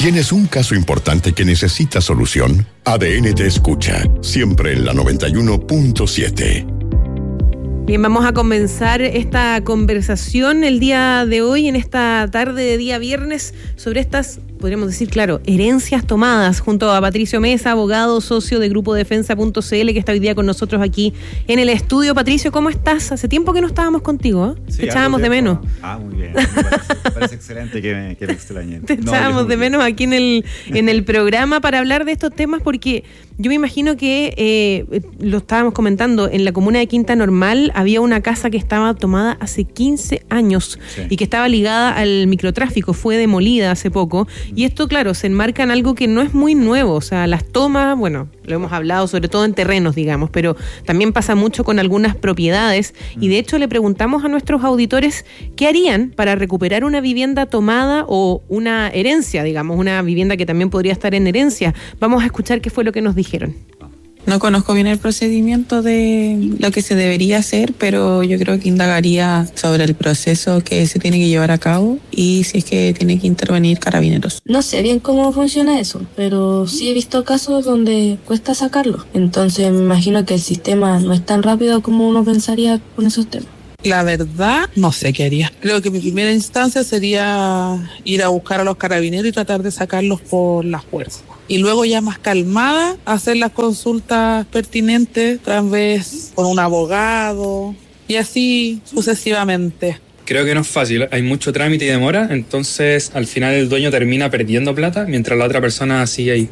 ¿Tienes un caso importante que necesita solución? ADN te escucha, siempre en la 91.7. Bien, vamos a comenzar esta conversación el día de hoy, en esta tarde de día viernes, sobre estas, podríamos decir, claro, herencias tomadas, junto a Patricio Mesa, abogado, socio de Grupo Defensa.cl, que está hoy día con nosotros aquí en el estudio. Patricio, ¿cómo estás? Hace tiempo que no estábamos contigo, ¿eh? Sí, te echábamos de menos. Muy bien, me parece excelente que me extrañen. Te echábamos de menos aquí en el programa para hablar de estos temas, porque yo me imagino que, lo estábamos comentando, en la comuna de Quinta Normal había una casa que estaba tomada hace 15 años, sí, y que estaba ligada al microtráfico, fue demolida hace poco, y esto, claro, se enmarca en algo que no es muy nuevo, o sea, las tomas, bueno, lo hemos hablado sobre todo en terrenos, digamos, pero también pasa mucho con algunas propiedades, y de hecho le preguntamos a nuestros auditores qué harían para recuperar una vivienda tomada o una herencia, digamos, una vivienda que también podría estar en herencia. Vamos a escuchar qué fue lo que nos dijeron. No conozco bien el procedimiento de lo que se debería hacer, pero yo creo que indagaría sobre el proceso que se tiene que llevar a cabo y si es que tiene que intervenir Carabineros. No sé bien cómo funciona eso, pero sí he visto casos donde cuesta sacarlo. Entonces me imagino que el sistema no es tan rápido como uno pensaría con esos temas. La verdad, no sé qué haría. Creo que mi primera instancia sería ir a buscar a los carabineros y tratar de sacarlos por la fuerza. Y luego, ya más calmada, hacer las consultas pertinentes, tal vez con un abogado y así sucesivamente. Creo que no es fácil, hay mucho trámite y demora, entonces al final el dueño termina perdiendo plata mientras la otra persona sigue ahí.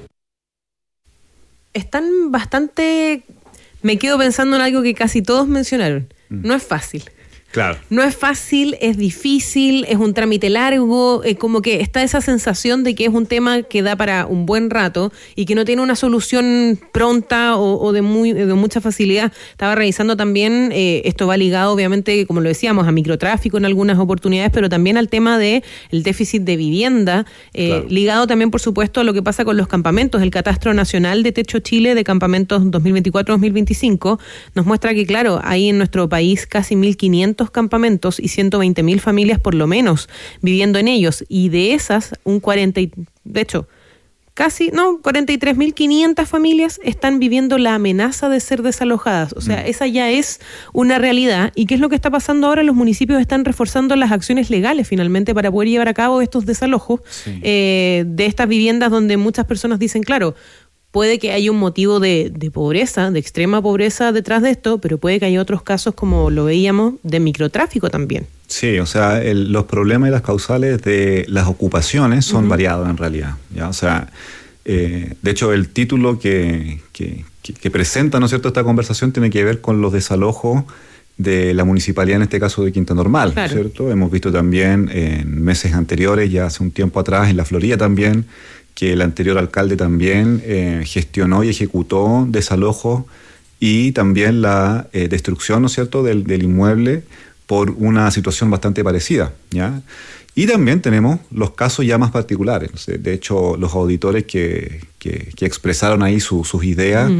Están bastante... Me quedo pensando en algo que casi todos mencionaron. No es fácil. Claro. No es fácil, es difícil, es un trámite largo, como que está esa sensación de que es un tema que da para un buen rato y que no tiene una solución pronta o de mucha facilidad. Estaba revisando también, esto va ligado obviamente, como lo decíamos, a microtráfico en algunas oportunidades, pero también al tema del déficit de vivienda, claro, ligado también, por supuesto, a lo que pasa con los campamentos. El Catastro Nacional de Techo Chile de Campamentos 2024-2025 nos muestra que, claro, hay en nuestro país casi 1.500 campamentos y 120.000 familias por lo menos viviendo en ellos, y de esas de hecho casi 43.500 familias están viviendo la amenaza de ser desalojadas. O sea, esa ya es una realidad. ¿Y qué es lo que está pasando ahora? Los municipios están reforzando las acciones legales finalmente para poder llevar a cabo estos desalojos, sí, de estas viviendas donde muchas personas dicen, claro, puede que haya un motivo de pobreza, de extrema pobreza detrás de esto, pero puede que haya otros casos, como lo veíamos, de microtráfico también. Sí, o sea, los problemas y las causales de las ocupaciones son variados en realidad, ¿ya? O sea, de hecho, el título que presenta, ¿no es cierto?, esta conversación tiene que ver con los desalojos de la municipalidad, en este caso de Quinta Normal, claro, ¿cierto? Hemos visto también en meses anteriores, ya hace un tiempo atrás, en La Florida también, que el anterior alcalde también gestionó y ejecutó desalojos y también la destrucción, ¿no es cierto?, del inmueble por una situación bastante parecida, ¿ya? Y también tenemos los casos ya más particulares. De hecho, los auditores que expresaron ahí sus ideas,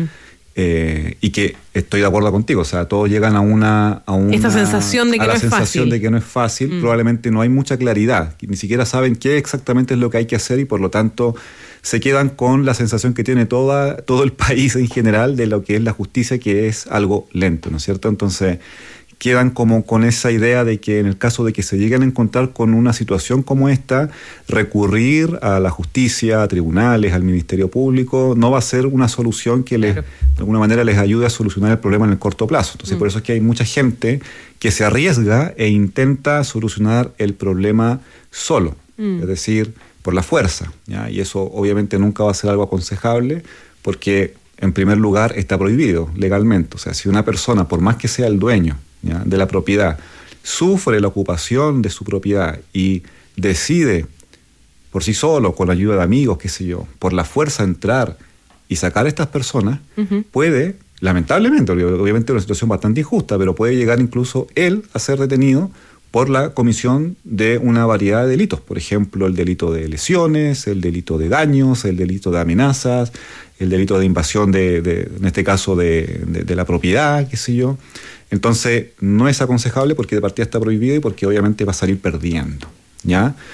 y que estoy de acuerdo contigo, o sea, todos llegan a esta sensación de que no es fácil. De que no es fácil. Probablemente no hay mucha claridad, ni siquiera saben qué exactamente es lo que hay que hacer, y por lo tanto se quedan con la sensación que tiene todo el país en general de lo que es la justicia, que es algo lento, ¿no es cierto? Entonces quedan como con esa idea de que en el caso de que se lleguen a encontrar con una situación como esta, recurrir a la justicia, a tribunales, al Ministerio Público, no va a ser una solución que de alguna manera les ayude a solucionar el problema en el corto plazo. Entonces por eso es que hay mucha gente que se arriesga e intenta solucionar el problema solo, es decir, por la fuerza, ¿ya? Y eso obviamente nunca va a ser algo aconsejable, porque en primer lugar está prohibido legalmente. O sea, si una persona, por más que sea el dueño, ¿ya?, de la propiedad, sufre la ocupación de su propiedad y decide por sí solo, con la ayuda de amigos, qué sé yo, por la fuerza entrar y sacar a estas personas, puede, lamentablemente, obviamente es una situación bastante injusta, pero puede llegar incluso él a ser detenido por la comisión de una variedad de delitos. Por ejemplo, el delito de lesiones, el delito de daños, el delito de amenazas, el delito de invasión en este caso de la propiedad, qué sé yo. Entonces, no es aconsejable porque de partida está prohibido y porque obviamente va a salir perdiendo, ¿ya?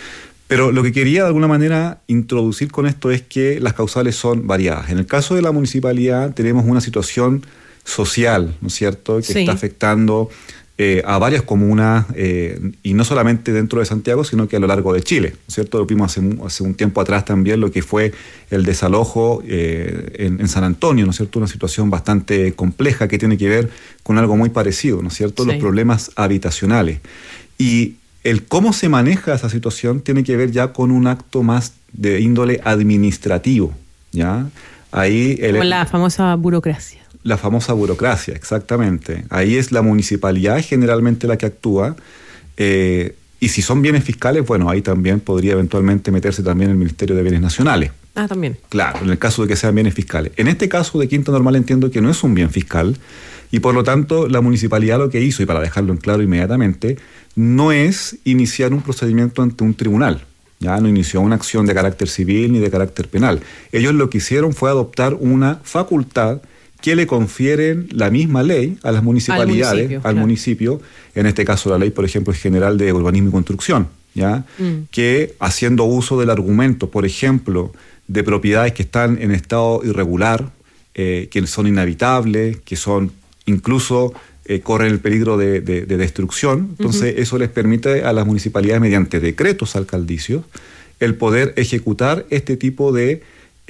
Pero lo que quería de alguna manera introducir con esto es que las causales son variadas. En el caso de la municipalidad tenemos una situación social, ¿no es cierto?, que está afectando a varias comunas, y no solamente dentro de Santiago, sino que a lo largo de Chile, ¿no es cierto? Lo vimos hace un tiempo atrás también lo que fue el desalojo en San Antonio, ¿no es cierto? Una situación bastante compleja que tiene que ver con algo muy parecido, ¿no es cierto? Los problemas habitacionales. Y el cómo se maneja esa situación tiene que ver ya con un acto más de índole administrativo, ¿ya? Ahí con la famosa burocracia. La famosa burocracia, exactamente. Ahí es la municipalidad generalmente la que actúa, y si son bienes fiscales, bueno, ahí también podría eventualmente meterse también el Ministerio de Bienes Nacionales. Ah, también. Claro, en el caso de que sean bienes fiscales. En este caso de Quinta Normal entiendo que no es un bien fiscal, y por lo tanto la municipalidad lo que hizo, y para dejarlo en claro inmediatamente, no es iniciar un procedimiento ante un tribunal. Ya no inició una acción de carácter civil ni de carácter penal. Ellos lo que hicieron fue adoptar una facultad que le confieren la misma ley a las municipalidades, al municipio, en este caso la ley, por ejemplo, general de urbanismo y construcción, ¿ya? Que haciendo uso del argumento, por ejemplo, de propiedades que están en estado irregular, que son inhabitables, que son incluso corren el peligro de destrucción, entonces eso les permite a las municipalidades, mediante decretos alcaldicios, el poder ejecutar este tipo de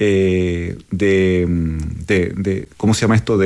¿cómo se llama esto?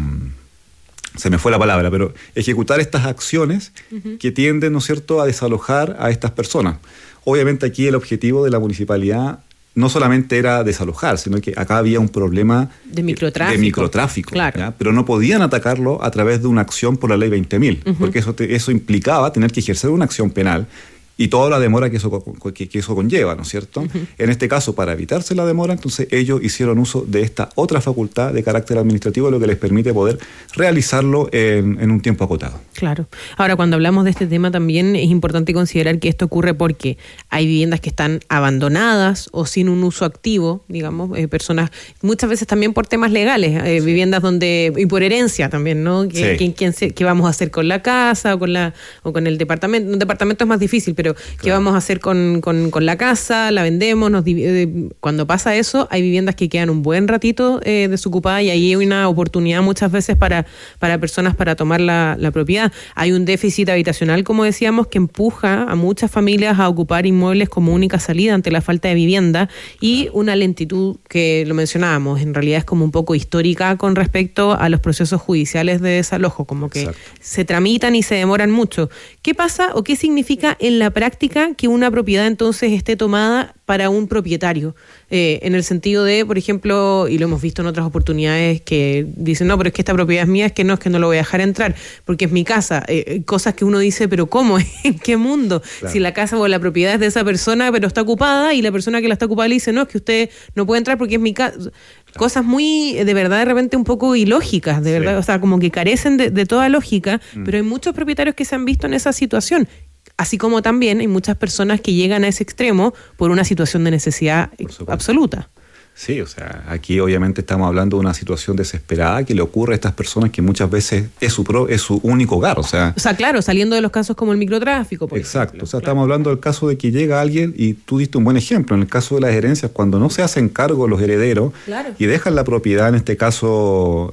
Se me fue la palabra, pero ejecutar estas acciones que tienden, ¿no es cierto?, a desalojar a estas personas. Obviamente aquí el objetivo de la municipalidad no solamente era desalojar, sino que acá había un problema de microtráfico, claro. ¿Ya? Pero no podían atacarlo a través de una acción por la ley 20.000, porque eso implicaba tener que ejercer una acción penal y toda la demora que eso conlleva, ¿no es cierto? En este caso, para evitarse la demora, entonces ellos hicieron uso de esta otra facultad de carácter administrativo, lo que les permite poder realizarlo en un tiempo acotado. Claro. Ahora, cuando hablamos de este tema también es importante considerar que esto ocurre porque hay viviendas que están abandonadas o sin un uso activo, digamos, personas, muchas veces también por temas legales, viviendas donde, y por herencia también, ¿no? ¿Qué vamos a hacer con la casa o con el departamento? Un departamento es más difícil, pero ¿qué vamos a hacer con la casa? ¿La vendemos? Cuando pasa eso, hay viviendas que quedan un buen ratito desocupadas y ahí hay una oportunidad muchas veces para personas para tomar la propiedad. Hay un déficit habitacional, como decíamos, que empuja a muchas familias a ocupar inmuebles como única salida ante la falta de vivienda y una lentitud que lo mencionábamos, en realidad es como un poco histórica con respecto a los procesos judiciales de desalojo, como que se tramitan y se demoran mucho. ¿Qué pasa o qué significa en la práctica que una propiedad entonces esté tomada para un propietario? En el sentido de, por ejemplo, y lo hemos visto en otras oportunidades, que dicen, no, pero es que esta propiedad es mía, es que no lo voy a dejar entrar, porque es mi casa. Cosas que uno dice, pero ¿cómo? ¿En qué mundo? Claro. Si la casa o la propiedad es de esa persona, pero está ocupada, y la persona que la está ocupada le dice, no, es que usted no puede entrar porque es mi casa. Claro. Cosas muy, de verdad, de repente un poco ilógicas, de verdad, o sea, como que carecen de toda lógica, pero hay muchos propietarios que se han visto en esa situación. Así como también hay muchas personas que llegan a ese extremo por una situación de necesidad absoluta. Sí, o sea, aquí obviamente estamos hablando de una situación desesperada que le ocurre a estas personas que muchas veces es su único hogar. O sea, claro, saliendo de los casos como el microtráfico. Exacto, o sea, estamos hablando del caso de que llega alguien y tú diste un buen ejemplo. En el caso de las herencias, cuando no se hacen cargo los herederos y dejan la propiedad, en este caso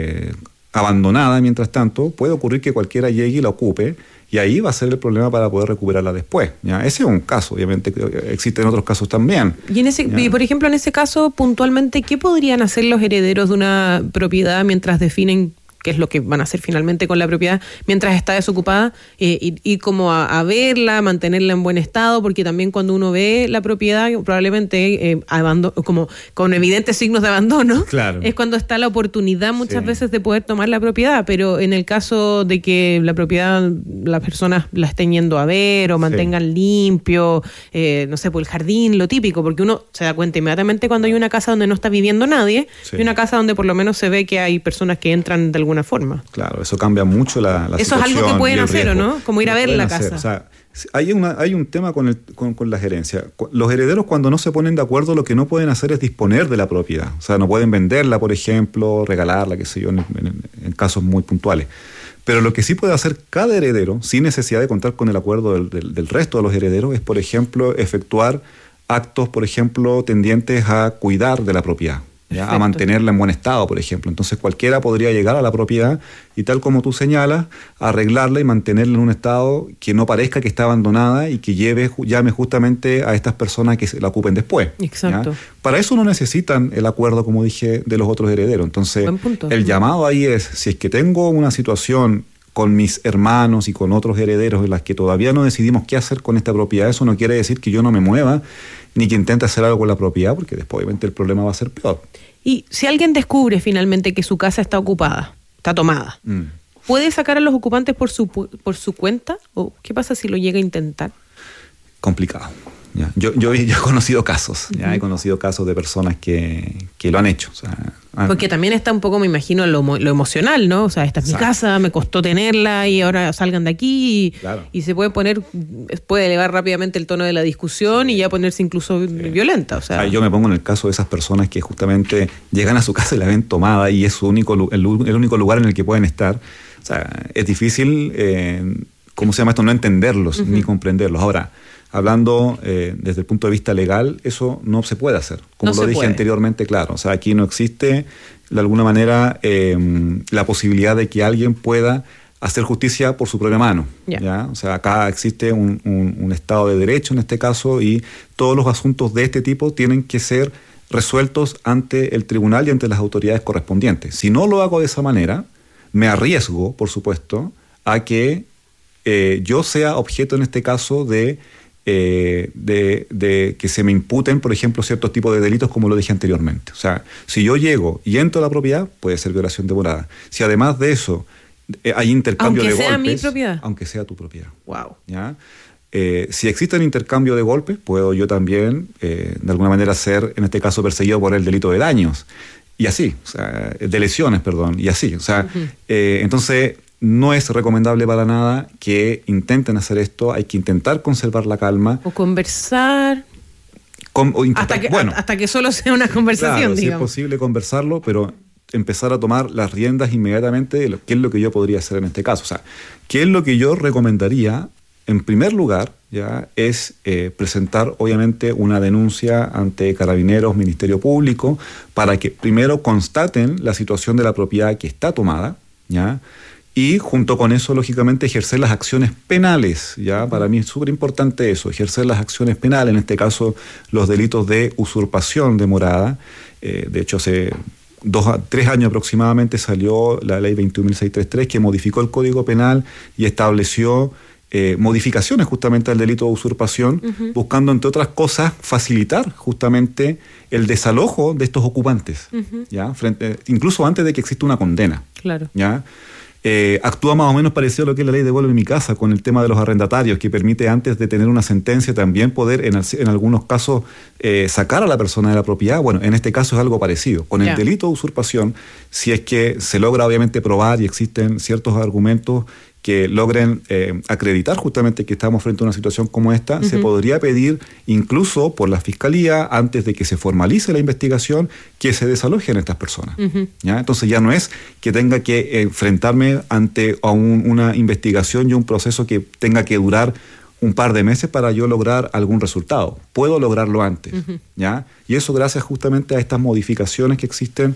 abandonada, mientras tanto, puede ocurrir que cualquiera llegue y la ocupe. Y ahí va a ser el problema para poder recuperarla después, ¿ya? Ese es un caso, obviamente existen otros casos también. Y por ejemplo, en ese caso, puntualmente, ¿qué podrían hacer los herederos de una propiedad mientras definen qué es lo que van a hacer finalmente con la propiedad mientras está desocupada, y como a verla, mantenerla en buen estado, porque también cuando uno ve la propiedad probablemente como con evidentes signos de abandono, es cuando está la oportunidad muchas veces de poder tomar la propiedad, pero en el caso de que la propiedad las personas la estén yendo a ver o mantengan limpio, no sé, por el jardín, lo típico, porque uno se da cuenta inmediatamente cuando hay una casa donde no está viviendo nadie y una casa donde por lo menos se ve que hay personas que entran de alguna forma. Claro, eso cambia mucho la eso situación. Eso es algo que pueden hacer, ¿o no? Como ir a ver la casa. O sea, hay un tema con las herencias. Los herederos, cuando no se ponen de acuerdo, lo que no pueden hacer es disponer de la propiedad. O sea, no pueden venderla, por ejemplo, regalarla, qué sé yo, en casos muy puntuales. Pero lo que sí puede hacer cada heredero, sin necesidad de contar con el acuerdo del resto de los herederos, es, por ejemplo, efectuar actos, por ejemplo, tendientes a cuidar de la propiedad, ¿ya? A mantenerla en buen estado, por ejemplo. Entonces cualquiera podría llegar a la propiedad y, tal como tú señalas, arreglarla y mantenerla en un estado que no parezca que está abandonada y que llame justamente a estas personas que la ocupen después. Exacto. ¿Ya? Para eso no necesitan el acuerdo, como dije, de los otros herederos. Entonces, el llamado ahí es, si es que tengo una situación con mis hermanos y con otros herederos en las que todavía no decidimos qué hacer con esta propiedad, eso no quiere decir que yo no me mueva ni que intente hacer algo con la propiedad, porque después obviamente el problema va a ser peor. Y si alguien descubre finalmente que su casa está ocupada, está tomada, ¿puede sacar a los ocupantes por su cuenta? ¿O qué pasa si lo llega a intentar? Complicado. ¿Ya? Yo he conocido casos, ¿ya? He conocido casos de personas que lo han hecho. O sea, porque también está un poco, me imagino, lo emocional, ¿no? O sea, esta es mi casa, me costó tenerla y ahora salgan de aquí y se puede elevar rápidamente el tono de la discusión y ya ponerse incluso violenta. O sea, yo me pongo en el caso de esas personas que justamente llegan a su casa y la ven tomada y es el único lugar en el que pueden estar. O sea, es difícil, ¿cómo se llama esto? No entenderlos ni comprenderlos. Ahora, hablando desde el punto de vista legal, eso no se puede hacer. Como lo dije anteriormente, claro. O sea, aquí no existe, de alguna manera, la posibilidad de que alguien pueda hacer justicia por su propia mano. ¿Ya? O sea, acá existe un Estado de Derecho en este caso y todos los asuntos de este tipo tienen que ser resueltos ante el tribunal y ante las autoridades correspondientes. Si no lo hago de esa manera, me arriesgo, por supuesto, a que yo sea objeto en este caso de que se me imputen, por ejemplo, ciertos tipos de delitos, como lo dije anteriormente. O sea, si yo llego y entro a la propiedad, puede ser violación de morada. Si además de eso hay intercambio de golpes... Aunque sea mi propiedad. Aunque sea tu propiedad. Wow. ¿Ya? Si existe un intercambio de golpes, puedo yo también, de alguna manera, ser, en este caso, perseguido por el delito de daños. Y así, o sea, de lesiones, perdón, y así. O sea, entonces... No es recomendable para nada que intenten hacer esto. Hay que intentar conservar la calma. O conversar. Hasta que solo sea una conversación, claro, digamos. Si es posible conversarlo, pero empezar a tomar las riendas inmediatamente de qué es lo que yo podría hacer en este caso. O sea, qué es lo que yo recomendaría, en primer lugar, ya es presentar, obviamente, una denuncia ante Carabineros, Ministerio Público, para que primero constaten la situación de la propiedad que está tomada, ¿ya? Y junto con eso, lógicamente, ejercer las acciones penales, ¿ya? Para mí es súper importante eso, ejercer las acciones penales, en este caso los delitos de usurpación de morada. De hecho, hace 3 años aproximadamente salió la ley 21.633 que modificó el Código Penal y estableció modificaciones justamente al delito de usurpación, buscando, entre otras cosas, facilitar justamente el desalojo de estos ocupantes, ¿ya? Incluso antes de que exista una condena. Claro. ¿Ya? Actúa más o menos parecido a lo que es la ley Devuelve mi casa, con el tema de los arrendatarios, que permite, antes de tener una sentencia, también poder en algunos casos sacar a la persona de la propiedad. Bueno, en este caso es algo parecido. Con el delito de usurpación, si es que se logra obviamente probar y existen ciertos argumentos que logren acreditar justamente que estamos frente a una situación como esta, se podría pedir incluso por la Fiscalía, antes de que se formalice la investigación, que se desalojen estas personas. ¿Ya? Entonces ya no es que tenga que enfrentarme ante una investigación y un proceso que tenga que durar un par de meses para yo lograr algún resultado. Puedo lograrlo antes. ¿Ya? Y eso gracias justamente a estas modificaciones que existen,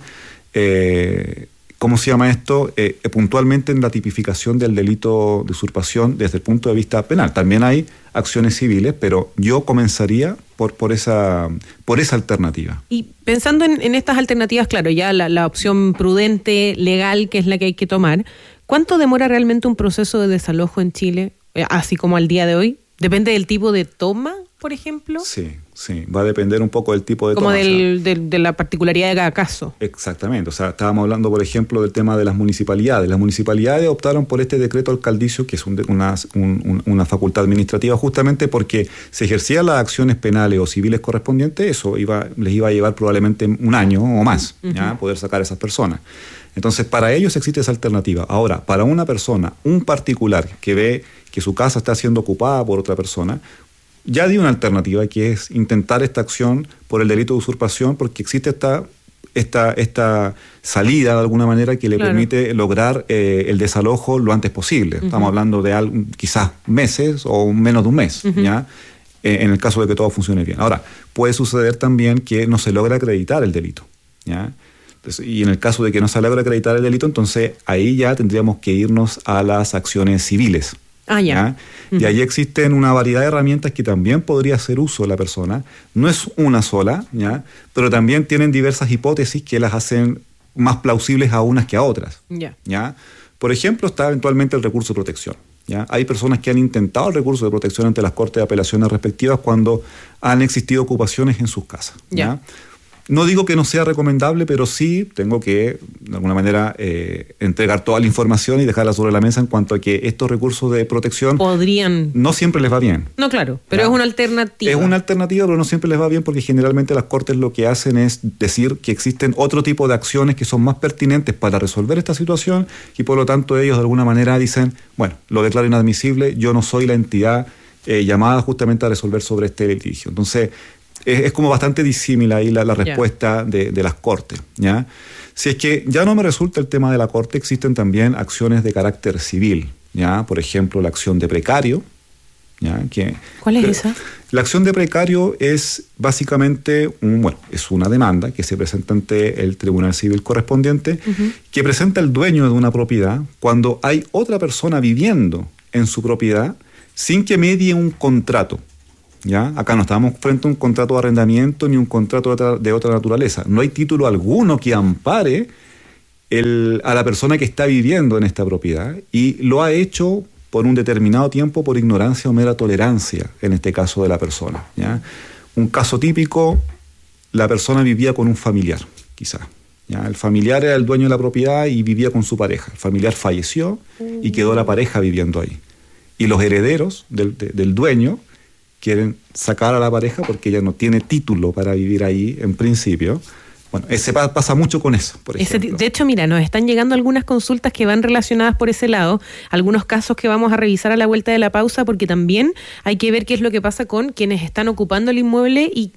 ¿cómo se llama esto? Puntualmente en la tipificación del delito de usurpación desde el punto de vista penal. También hay acciones civiles, pero yo comenzaría por esa alternativa. Y pensando en estas alternativas, claro, ya la opción prudente, legal, que es la que hay que tomar, ¿cuánto demora realmente un proceso de desalojo en Chile, así como al día de hoy? ¿Depende del tipo de toma, por ejemplo? Sí, va a depender un poco del tipo de toma. Como de la particularidad de cada caso. Exactamente, o sea, estábamos hablando, por ejemplo, del tema de las municipalidades. Las municipalidades optaron por este decreto alcaldicio, que es una facultad administrativa, justamente porque si ejercían las acciones penales o civiles correspondientes, eso les iba a llevar probablemente un año o más, ¿ya? Poder sacar a esas personas. Entonces, para ellos existe esa alternativa. Ahora, para una persona, un particular que ve que su casa está siendo ocupada por otra persona, ya di una alternativa, que es intentar esta acción por el delito de usurpación, porque existe esta esta salida de alguna manera que le permite lograr el desalojo lo antes posible. Estamos hablando de quizás meses o menos de un mes, ¿ya? En el caso de que todo funcione bien. Ahora, puede suceder también que no se logra acreditar el delito, ¿ya? Entonces, y en el caso de que no se logra acreditar el delito, entonces ahí ya tendríamos que irnos a las acciones civiles. ¿Ya? Y ahí existen una variedad de herramientas que también podría hacer uso la persona. No es una sola, ¿ya? Pero también tienen diversas hipótesis que las hacen más plausibles a unas que a otras. ¿Ya? Por ejemplo, está eventualmente el recurso de protección. ¿Ya? Hay personas que han intentado el recurso de protección ante las Cortes de Apelaciones respectivas cuando han existido ocupaciones en sus casas. ¿Ya? No digo que no sea recomendable, pero sí tengo que, de alguna manera, entregar toda la información y dejarla sobre la mesa en cuanto a que estos recursos de protección podrían... No siempre les va bien. No, claro, pero ¿ya? Es una alternativa. Es una alternativa, pero no siempre les va bien porque generalmente las Cortes lo que hacen es decir que existen otro tipo de acciones que son más pertinentes para resolver esta situación y por lo tanto ellos de alguna manera dicen, bueno, lo declaro inadmisible, yo no soy la entidad llamada justamente a resolver sobre este litigio. Entonces... Es como bastante disímil ahí la respuesta de las Cortes, ¿ya? Si es que ya no me resulta el tema de la Corte, existen también acciones de carácter civil, ¿ya? Por ejemplo, la acción de precario, ¿ya? ¿Cuál es esa? La acción de precario es básicamente es una demanda que se presenta ante el Tribunal Civil correspondiente, que presenta el dueño de una propiedad cuando hay otra persona viviendo en su propiedad sin que medie un contrato. ¿Ya? Acá no estamos frente a un contrato de arrendamiento ni un contrato de otra naturaleza. No hay título alguno que ampare a la persona que está viviendo en esta propiedad y lo ha hecho por un determinado tiempo por ignorancia o mera tolerancia, en este caso de la persona. ¿Ya? Un caso típico, la persona vivía con un familiar, quizás. ¿Ya? El familiar era el dueño de la propiedad y vivía con su pareja. El familiar falleció y quedó la pareja viviendo ahí. Y los herederos del dueño quieren sacar a la pareja porque ella no tiene título para vivir ahí en principio. Bueno, pasa mucho con eso, por ejemplo. De hecho, mira, nos están llegando algunas consultas que van relacionadas por ese lado, algunos casos que vamos a revisar a la vuelta de la pausa, porque también hay que ver qué es lo que pasa con quienes están ocupando el inmueble y